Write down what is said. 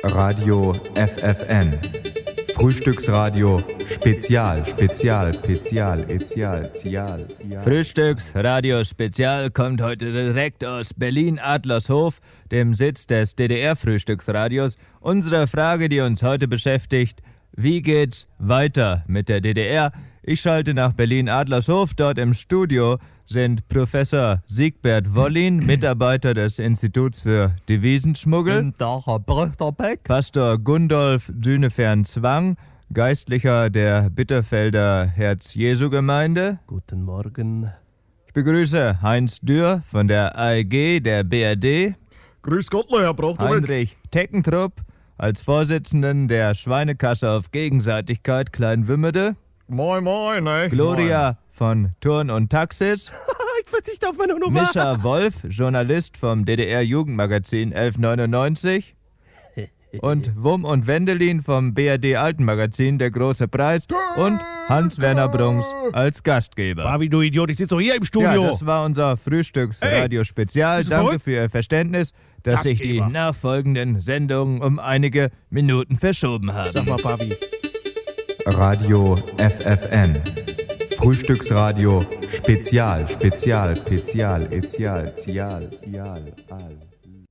Radio FFN. Frühstücksradio Spezial. Frühstücksradio Spezial kommt heute direkt aus Berlin-Adlershof, dem Sitz des DDR-Frühstücksradios. Unsere Frage, die uns heute beschäftigt: Wie geht's weiter mit der DDR? Ich schalte nach Berlin-Adlershof. Dort im Studio sind Professor Siegbert Wollin, Mitarbeiter des Instituts für Devisenschmuggel, Pastor Gundolf Dünefern-Zwang, Geistlicher der Bitterfelder Herz-Jesu-Gemeinde. Guten Morgen. Ich begrüße Heinz Dürr von der AEG der BRD. Grüß Gott, Herr Brauchtomek. Heinrich Teckentrupp als Vorsitzenden der Schweinekasse auf Gegenseitigkeit Kleinwümmede. Moin, moin, ey. Gloria von Turn und Taxis. Ich verzichte auf meine Nummer. Mischa Wolf, Journalist vom DDR-Jugendmagazin 1199. Und Wum und Wendelin vom BRD-Altenmagazin Der Große Preis. Und Hans-Werner Brunks als Gastgeber. Bavi, du Idiot, ich sitze doch hier im Studio. Ja, das war unser Frühstücksradio-Spezial. Danke für Ihr Verständnis, dass sich die nachfolgenden Sendungen um einige Minuten verschoben haben. Sag mal, Bavi. Radio FFN. Frühstücksradio Spezial.